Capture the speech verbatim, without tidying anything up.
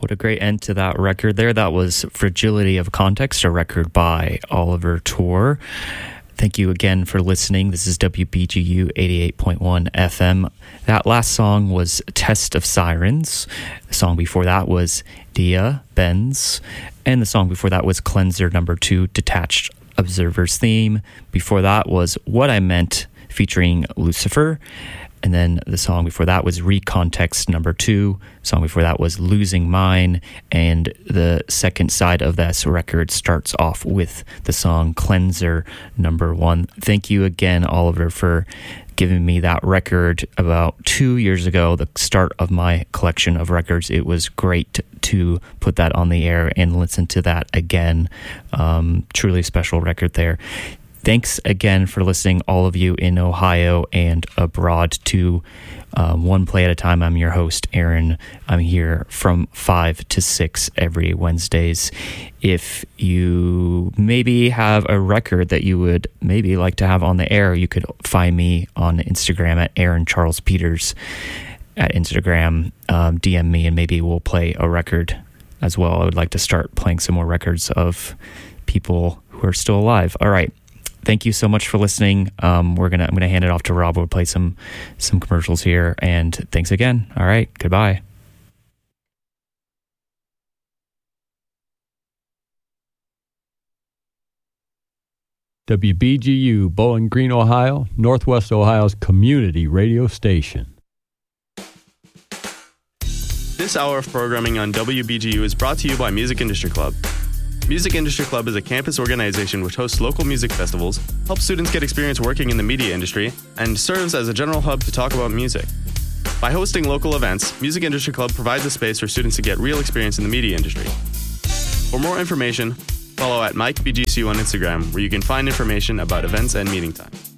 What a great end to that record there. That was Fragility of Context, a record by Oliver Tor. Thank you again for listening. This is W B G U eighty-eight point one F M. That last song was Test of Sirens. The song before that was Dia Benz. And the song before that was Cleanser Number Two, Detached Observer's Theme. Before that was What I Meant, featuring Lucifer. And then the song before that was Recontext Number Two. The song before that was Losing Mine. And the second side of this record starts off with the song Cleanser Number One. Thank you again, Oliver, for giving me that record about two years ago, the start of my collection of records. It was great to put that on the air and listen to that again. Um, truly special record there. Thanks again for listening, all of you in Ohio and abroad, to um, One Play at a Time. I'm your host, Aaron. I'm here from five to six every Wednesdays. If you maybe have a record that you would maybe like to have on the air, you could find me on Instagram at Aaron Charles Peters at Instagram. Um, D M me and maybe we'll play a record as well. I would like to start playing some more records of people who are still alive. All right. Thank you so much for listening. Um, we're gonna I'm gonna hand it off to Rob. We'll play some some commercials here, and thanks again. All right, goodbye. W B G U, Bowling Green, Ohio, Northwest Ohio's community radio station. This hour of programming on W B G U is brought to you by Music Industry Club. Music Industry Club is a campus organization which hosts local music festivals, helps students get experience working in the media industry, and serves as a general hub to talk about music. By hosting local events, Music Industry Club provides a space for students to get real experience in the media industry. For more information, follow at Mike B G C U on Instagram, where you can find information about events and meeting time.